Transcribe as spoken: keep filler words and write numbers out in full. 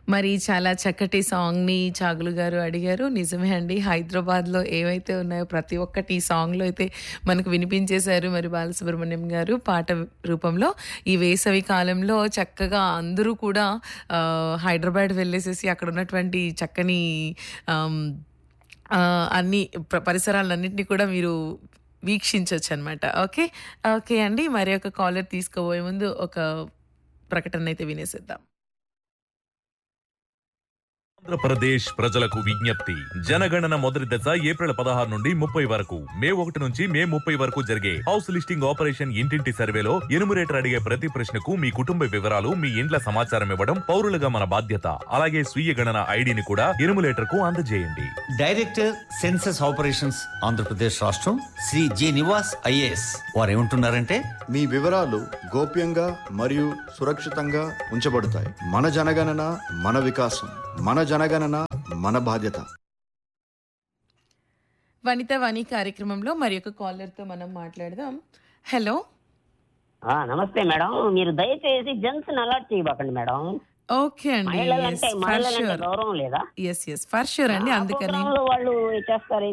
మరి చాలా చక్కటి సాంగ్‌ని చాగులు గారు అడిగారు. నిజమే అండి. హైదరాబాద్‌లో ఏవైతే ఉన్నాయో ప్రతి ఒక్కటి ఈ సాంగ్‌లో అయితే మనకు వినిపించేశారు మరి బాలసుబ్రహ్మణ్యం గారు పాట రూపంలో. ఈ వేసవి కాలంలో చక్కగా అందరూ కూడా ఆహ్, హైదరాబాద్ వెళ్ళేసేసి అక్కడ ఉన్నటువంటి చక్కని ఆహ్, ఆహ్, అన్ని ప్ర పరిసరాలన్నిటిని కూడా మీరు వీక్షించొచ్చనమాట. ఓకే. ఓకే అండి. మరి ఒక కాలర్ తీసుకోబోయే ముందు ఒక ప్రకటనైతే వినేసేద్దాం. ఆంధ్రప్రదేశ్ ప్రజలకు విజ్ఞప్తి. జనగణన మొదటి దశ ఏప్రిల్ పదహారు నుండి ముప్పై వరకు, మే ఒకటి నుంచి మే ముప్పై వరకు జరిగే హౌస్ లిస్టింగ్ ఆపరేషన్ ఇంటింటి సర్వేలో ఎనుమరేటర్ అడిగే ప్రతి ప్రశ్నకు మీ కుటుంబ వివరాలు, మీ ఇండ్ల సమాచారం ఇవ్వడం పౌరులుగా మన బాధ్యత. అలాగే స్వీయ గణన ఐడిని కూడా ఎనుమరేటర్ కు అందజేయండి. డైరెక్టర్ సెన్సస్ ఆపరేషన్స్ ఆంధ్రప్రదేశ్ రాష్ట్రం శ్రీ జి నివాస్ ఐఏఎస్ వారు ఏమంటున్నారంటే, మీ వివరాలు గోప్యంగా మరియు సురక్షితంగా ఉంచబడతాయి. మన జనగణన మన వికాసం, మన జనగణన మన బాధ్యత. వనిత వాణి కార్యక్రమంలో మరి ఒక కాలర్‌తో మనం మాట్లాడదాం. హలో! ఆ! నమస్తే మేడం. మీరు దయచేసి జెంట్స్‌ని అలర్ట్ చేయబాకండి మేడం. ఓకే అండి. యెస్. మహిళలంటే for మహిళలంటే sure. గౌరవం లేదా? యెస్. యెస్. ఫర్ ష్యూర్ అండి. ఆ అందుకని ప్రోగ్రామ్‌లో వాళ్ళు చేస్తారు.